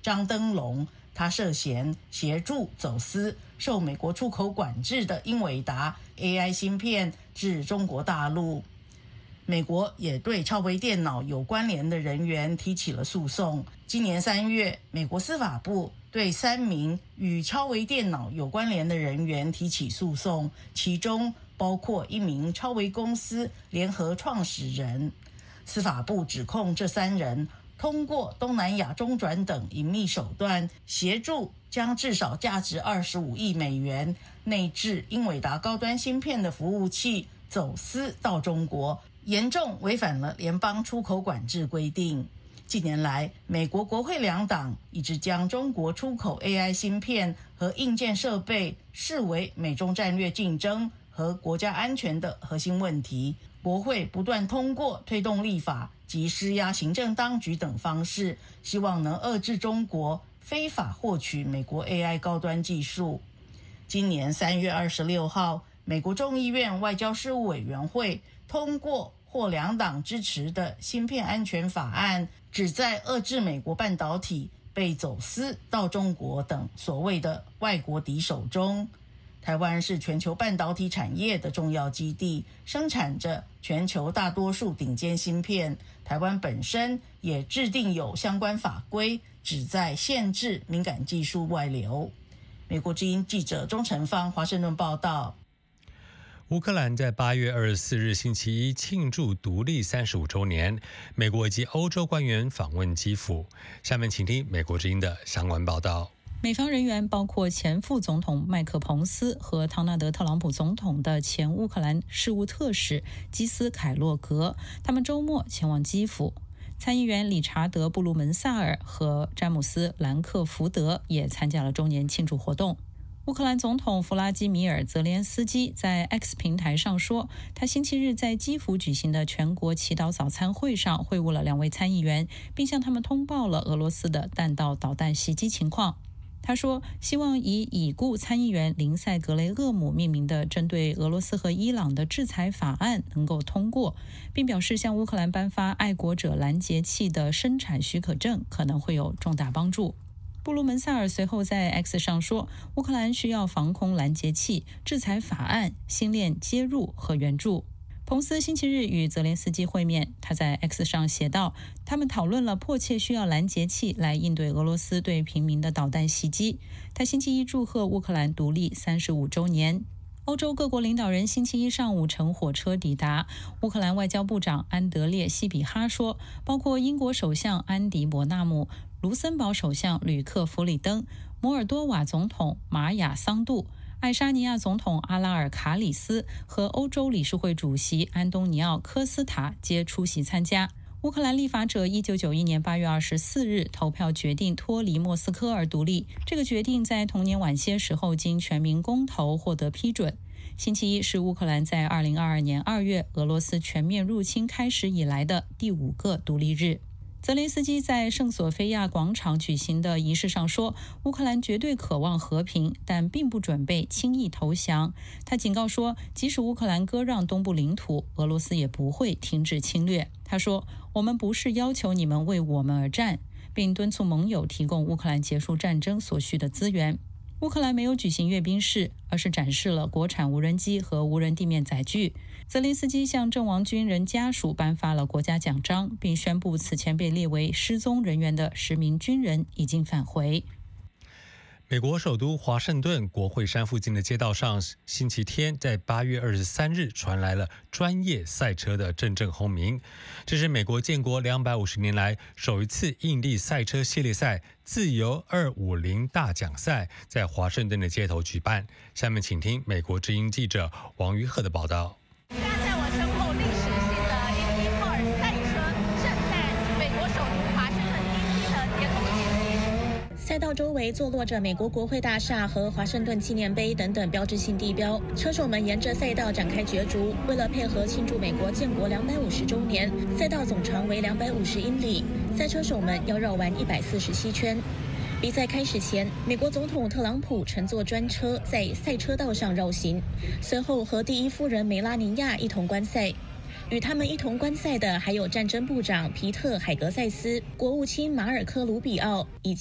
张登龙，他涉嫌协助走私受美国出口管制的英伟达 AI 芯片至中国大陆。美国也对超微电脑有关联的人员提起了诉讼。今年3月，美国司法部对3名与超微电脑有关联的人员提起诉讼，其中包括1名超微公司联合创始人。司法部指控这3人通过东南亚中转等隐秘手段，协助将至少价值25亿美元内置英伟达高端芯片的服务器走私到中国，严重违反了联邦出口管制规定。近年来，美国国会2党一直将中国出口 AI 芯片和硬件设备视为美中战略竞争和国家安全的核心问题。国会不断通过推动立法及施压行政当局等方式，希望能遏制中国非法获取美国 AI 高端技术。今年3月26号，美国众议院外交事务委员会通过获2党支持的芯片安全法案，旨在遏制美国半导体被走私到中国等所谓的外国敌手中。台湾是全球半导体产业的重要基地，生产着全球大多数顶尖芯片。台湾本身也制定有相关法规，旨在限制敏感技术外流。美国之音记者钟成芳华盛顿报道。 乌克兰在8月24日星期一庆祝独立35周年，美国以及欧洲官员访问基辅。下面请听美国之音的相关报道。 美方人员包括前副总统麦克彭斯和唐纳德特朗普总统的前乌克兰事务特使基斯凯洛格，他们周末前往基辅。参议员理查德布鲁门萨尔和詹姆斯兰克福德也参加了周年庆祝活动。乌克兰总统弗拉基米尔·泽连斯基在 X 平台上说，他星期日在基辅举行的全国祈祷早餐会上会晤了2位参议员，并向他们通报了俄罗斯的弹道导弹袭击情况。他说，希望以已故参议员林塞格雷厄姆命名的针对俄罗斯和伊朗的制裁法案能够通过，并表示向乌克兰颁发爱国者拦截器的生产许可证可能会有重大帮助。布鲁门萨尔随后在 X 上说，乌克兰需要防空拦截器、制裁法案、星链接入和援助。彭斯星期日与泽连斯基会面，他在 X 上写道，他们讨论了迫切需要拦截器来应对俄罗斯对平民的导弹袭击。他星期一祝贺乌克兰独立35周年。欧洲各国领导人星期一上午乘火车抵达。乌克兰外交部长安德烈·西比哈说，包括英国首相安迪·伯纳姆、卢森堡首相吕克·弗里登、摩尔多瓦总统玛雅·桑杜、爱沙尼亚总统阿拉尔卡里斯和欧洲理事会主席安东尼奥·科斯塔皆出席参加。乌克兰立法者1991年8月24日投票决定脱离莫斯科而独立，这个决定在同年晚些时候经全民公投获得批准。星期一是乌克兰在2022年2月俄罗斯全面入侵开始以来的第5个独立日。泽连斯基在圣索菲亚广场举行的仪式上说，乌克兰绝对渴望和平，但并不准备轻易投降。他警告说，即使乌克兰割让东部领土，俄罗斯也不会停止侵略。他说，我们不是要求你们为我们而战，并敦促盟友提供乌克兰结束战争所需的资源。乌克兰没有举行阅兵式，而是展示了国产无人机和无人地面载具。泽连斯基向阵亡军人家属颁发了国家奖章，并宣布此前被列为失踪人员的10名军人已经返回。 美国首都华盛顿国会山附近的街道上，星期天在8月23日传来了专业赛车的阵阵轰鸣。这是美国建国250年来首一次硬地赛车系列赛自由250大奖赛在华盛顿的街头举办。下面请听美国之音记者王于鹤的报道。 现在在我身后，历史性的1号赛车正在美国首都华盛顿 DC 的街头进行。 赛道周围坐落着美国国会大厦和华盛顿纪念碑等等标志性地标，车手们沿着赛道展开角逐。为了配合庆祝美国建国250周年，赛道总长为250英里，赛车手们要绕完147圈。比赛开始前，美国总统特朗普乘坐专车在赛车道上绕行，随后和第一夫人梅拉尼亚一同观赛。与他们一同观赛的还有战争部长皮特·海格塞斯、国务卿马尔科·卢比奥以及